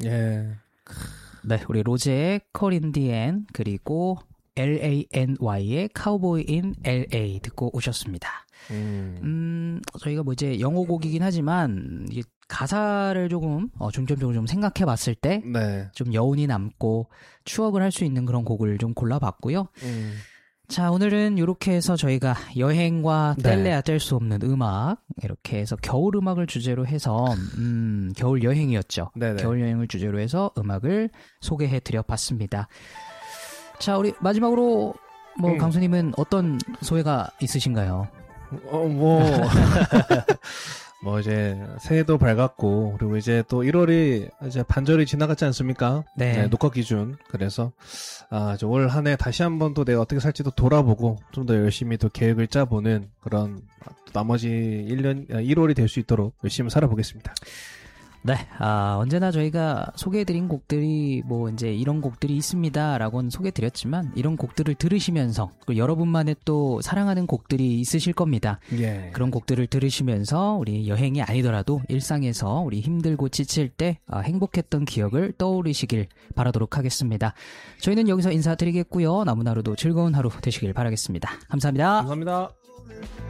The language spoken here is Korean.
예. 네, 우리 로제의 Call in the N 그리고 LANY의 Cowboy in LA 듣고 오셨습니다. 저희가 뭐 이제 영어곡이긴 하지만 이게 가사를 조금 중점적으로 좀 생각해 봤을 때 좀 여운이 남고 추억을 할 수 있는 그런 곡을 좀 골라봤고요. 자, 오늘은 이렇게 해서 저희가 여행과 뗄래야 뗄 수 없는 음악 이렇게 해서 겨울 음악을 주제로 해서 겨울 여행이었죠. 네네. 겨울 여행을 주제로 해서 음악을 소개해 드려 봤습니다. 자, 우리 마지막으로 강수님은 어떤 소회가 있으신가요? 뭐 이제 새해도 밝았고 그리고 이제 또 1월이 이제 반절이 지나갔지 않습니까? 네, 녹화 기준. 그래서 이제 올 한 해 다시 한번 또 내가 어떻게 살지도 돌아보고 좀 더 열심히 또 계획을 짜보는 그런 나머지 1월이 될 수 있도록 열심히 살아보겠습니다. 네, 언제나 저희가 소개해드린 곡들이 뭐 이제 이런 곡들이 있습니다라고는 소개해드렸지만 이런 곡들을 들으시면서 그리고 여러분만의 또 사랑하는 곡들이 있으실 겁니다. 예. 그런 곡들을 들으시면서 우리 여행이 아니더라도 일상에서 우리 힘들고 지칠 때 행복했던 기억을 떠올리시길 바라도록 하겠습니다. 저희는 여기서 인사드리겠고요. 남은 하루도 즐거운 하루 되시길 바라겠습니다. 감사합니다. 감사합니다.